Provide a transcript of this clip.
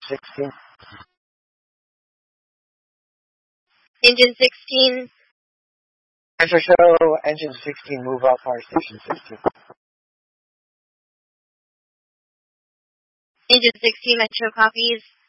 16. Engine 16. Enter show engine 16, move out fire station 16. Engine 16, Metro copies.